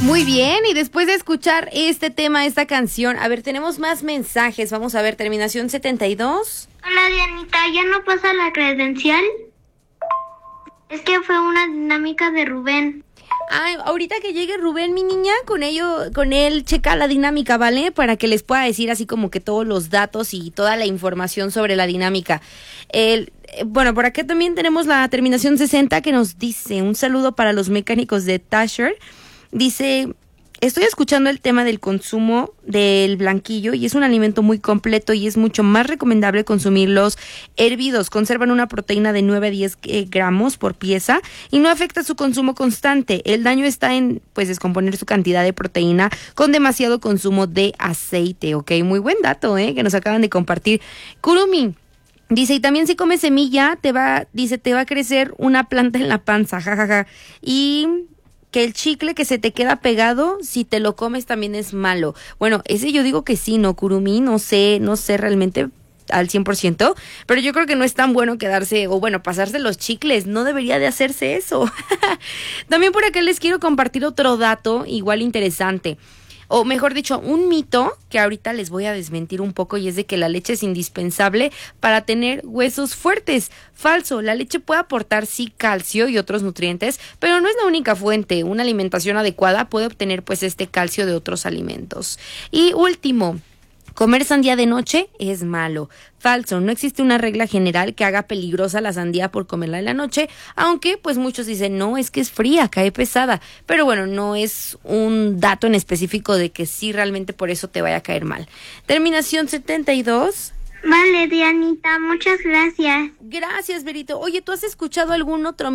Muy bien, y después de escuchar este tema, esta canción, a ver, tenemos más mensajes. Vamos a ver, terminación 72. Hola Dianita, ¿ya no pasa la credencial? Es que fue una dinámica de Rubén. Ay, ahorita que llegue Rubén, mi niña, con él checa la dinámica, ¿vale? Para que les pueda decir así como que todos los datos y toda la información sobre la dinámica. Bueno, por acá también tenemos la terminación 60 que nos dice, un saludo para los mecánicos de Tasher. Dice, estoy escuchando el tema del consumo del blanquillo y es un alimento muy completo y es mucho más recomendable consumirlos hervidos. Conservan una proteína de 9 a 10 gramos por pieza y no afecta su consumo constante. El daño está en, pues, descomponer su cantidad de proteína con demasiado consumo de aceite, ¿ok? Muy buen dato, que nos acaban de compartir. Kurumi dice, y también si comes semilla, te va a crecer una planta en la panza, jajaja. Y que el chicle que se te queda pegado, si te lo comes también es malo. Bueno, ese yo digo que sí, ¿no, Kurumi? No sé realmente al 100%, pero yo creo que no es tan bueno quedarse, o bueno, pasarse los chicles, no debería de hacerse eso. También por acá les quiero compartir otro dato igual interesante. O mejor dicho, un mito que ahorita les voy a desmentir un poco y es de que la leche es indispensable para tener huesos fuertes. Falso, la leche puede aportar sí calcio y otros nutrientes, pero no es la única fuente. Una alimentación adecuada puede obtener pues este calcio de otros alimentos. Y último, comer sandía de noche es malo. Falso, no existe una regla general que haga peligrosa la sandía por comerla en la noche, aunque pues muchos dicen, no, es que es fría, cae pesada. Pero bueno, no es un dato en específico de que sí realmente por eso te vaya a caer mal. Terminación 72. Vale, Dianita, muchas gracias. Gracias, Berito. Oye, ¿tú has escuchado algún otro